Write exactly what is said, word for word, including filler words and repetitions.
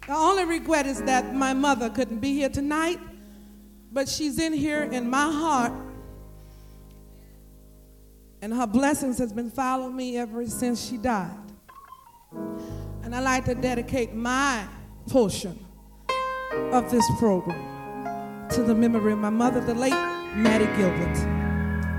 The only regret is that my mother couldn't be here tonight, but she's in here in my heart, and her blessings has been following me ever since she died. And I'd like to dedicate my portion of this program to the memory of my mother, the late Mattie Gilbert.